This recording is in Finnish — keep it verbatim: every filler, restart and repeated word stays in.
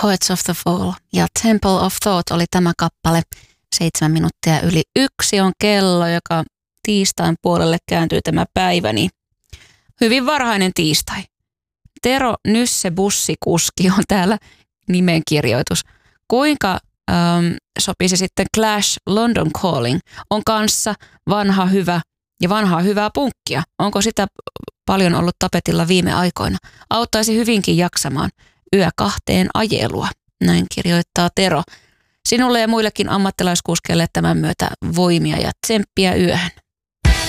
Poets of the Fall ja Temple of Thought oli tämä kappale. Seitsemän minuuttia yli yksi on kello, joka tiistain puolelle kääntyy tämä päivä, niin hyvin varhainen tiistai. Tero Nysse bussikuski on täällä nimenkirjoitus. Kuinka ähm, sopisi sitten Clash London Calling? On kanssa vanha hyvä ja vanhaa hyvää punkkia. Onko sitä paljon ollut tapetilla viime aikoina? Auttaisi hyvinkin jaksamaan yö kahteen ajelua, näin kirjoittaa Tero. Sinulle ja muillekin ammattilaiskuskeille tämän myötä voimia ja tsemppiä yöhön.